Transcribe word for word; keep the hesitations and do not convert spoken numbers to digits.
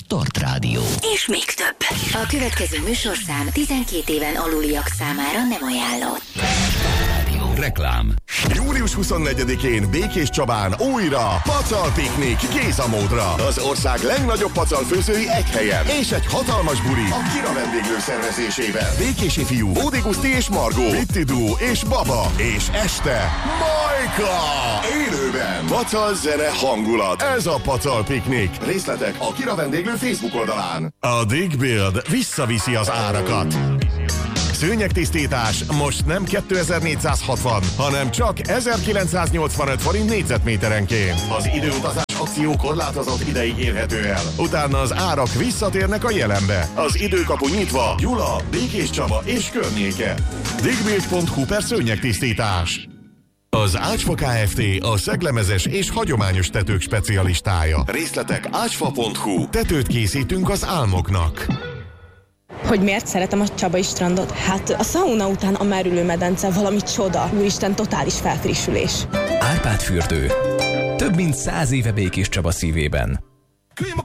Start Rádió. És még több. A következő műsorszám tizenkét éven aluliak számára nem ajánlott. Reklám. július huszonnegyedikén Békés Csabán újra Pacal Piknik Gézamódra. Az ország legnagyobb pacalfőzői egy helyen. És egy hatalmas buli a Kira vendéglő szervezésében. Békési fiú, Bódi Guszti és Margó, Pitti Duó és Baba. És este Majka! Élőben. Pacal zene hangulat. Ez a Pacal Piknik. Részletek a Kira vendéglő Facebook oldalán. A Digbuild visszaviszi az árakat. Szőnyegtisztítás most nem kétezer-négyszázhatvan, hanem csak ezerkilencszáznyolcvanöt forint négyzetméterenként. Az időutazás akció korlátozott ideig érhető el. Utána az árak visszatérnek a jelenbe. Az időkapu nyitva, Gyula, Békés Csaba és környéke. digbuild pont hu per szőnyegtisztítás. Az Ácsfa Kft. A szeglemezes és hagyományos tetők specialistája. Részletek ácsfa pont hu. Tetőt készítünk az álmoknak. Hogy miért szeretem a Csabai strandot? Hát a szauna után a merülőmedence valami csoda. Úristen, totális felfrissülés. Árpád fürdő. Több mint száz éve Békés Csaba szívében.